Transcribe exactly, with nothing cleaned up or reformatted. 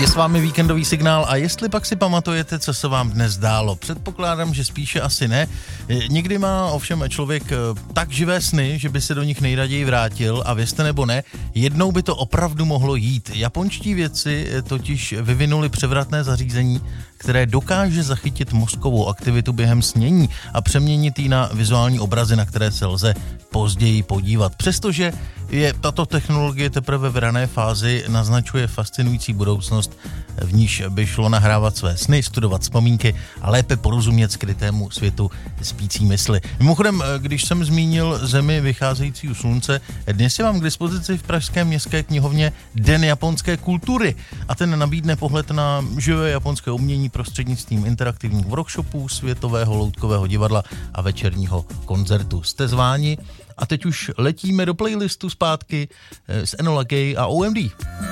Je s vámi víkendový signál a jestli pak si pamatujete, co se vám dnes zdálo. Předpokládám, že spíše asi ne. Někdy má ovšem člověk tak živé sny, že by se do nich nejraději vrátil a věřte nebo ne, jednou by to opravdu mohlo jít. Japonští vědci totiž vyvinuli převratné zařízení, které dokáže zachytit mozkovou aktivitu během snění a přeměnit ji na vizuální obrazy, na které se lze později podívat. Přestože je tato technologie teprve v rané fázi, naznačuje fascinující budoucnost, v níž by šlo nahrávat své sny, studovat vzpomínky a lépe porozumět skrytému světu spící mysli. Mimochodem, když jsem zmínil zemi vycházejícího slunce, dnes je vám k dispozici v pražské městské knihovně Den japonské kultury a ten nabídne pohled na živé japonské umění prostřednictvím interaktivních workshopů, světového loutkového divadla a večerního koncertu. Jste zváni a teď už letíme do playlistu zpátky s Enola Gay a O M D.